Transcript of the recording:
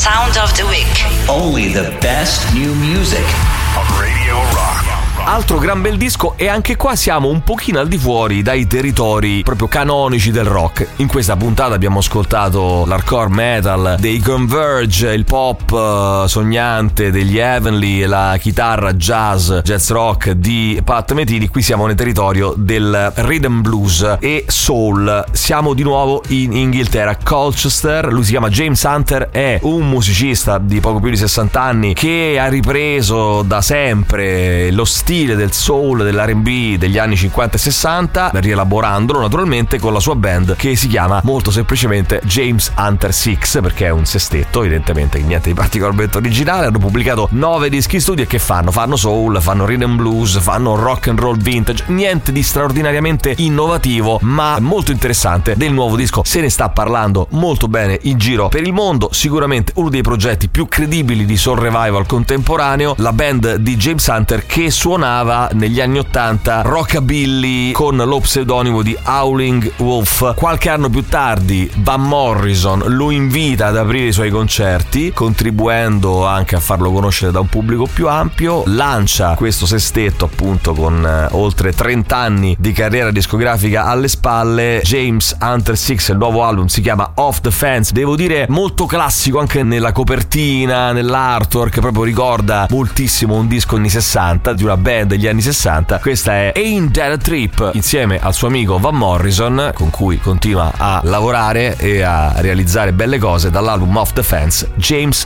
Sound of the Week. Only the best new music on Radio Rock. Altro gran bel disco, e anche qua siamo un pochino al di fuori dai territori proprio canonici del rock. In questa puntata abbiamo ascoltato l'hardcore metal dei Converge, il pop sognante degli Heavenly e la chitarra jazz rock di Pat Metheny. Qui siamo nel territorio del rhythm blues e soul. Siamo di nuovo in Inghilterra, Colchester. Lui si chiama James Hunter, è un musicista di poco più di 60 anni che ha ripreso da sempre lo stile del soul, dell'R&B degli anni 50 e 60, rielaborandolo naturalmente con la sua band che si chiama molto semplicemente James Hunter 6, perché è un sestetto, evidentemente niente di particolarmente originale. Hanno pubblicato 9 dischi studio e che fanno? Fanno soul, fanno rhythm blues, fanno rock and roll vintage, niente di straordinariamente innovativo, ma molto interessante. Del nuovo disco se ne sta parlando molto bene in giro per il mondo, sicuramente uno dei progetti più credibili di soul revival contemporaneo. La band di James Hunter che suonava negli anni 80 rockabilly con lo pseudonimo di Howling Wolf. Qualche anno più tardi Van Morrison lo invita ad aprire i suoi concerti, contribuendo anche a farlo conoscere da un pubblico più ampio. Lancia questo sestetto appunto con oltre 30 anni di carriera discografica alle spalle. James Hunter 6, il nuovo album si chiama Off the Fence, devo dire molto classico anche nella copertina, nell'artwork, proprio ricorda moltissimo un disco anni 60 di una band degli anni 60. Questa è Ain't That a Trip, insieme al suo amico Van Morrison, con cui continua a lavorare e a realizzare belle cose, dall'album Off the Fence, James